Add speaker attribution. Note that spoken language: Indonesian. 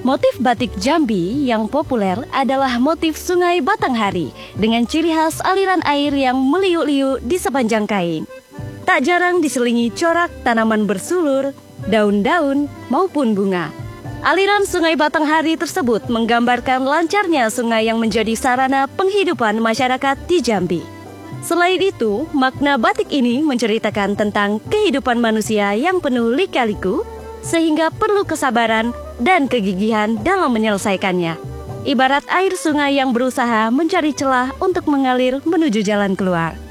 Speaker 1: Motif batik Jambi yang populer adalah motif Sungai Batanghari dengan ciri khas aliran air yang meliuk-liuk di sepanjang kain. Tak jarang diselingi corak tanaman bersulur, daun-daun, maupun bunga. Aliran Sungai Batanghari tersebut menggambarkan lancarnya sungai yang menjadi sarana penghidupan masyarakat di Jambi. Selain itu, makna batik ini menceritakan tentang kehidupan manusia yang penuh lika-liku, sehingga perlu kesabaran dan kegigihan dalam menyelesaikannya. Ibarat air sungai yang berusaha mencari celah untuk mengalir menuju jalan keluar.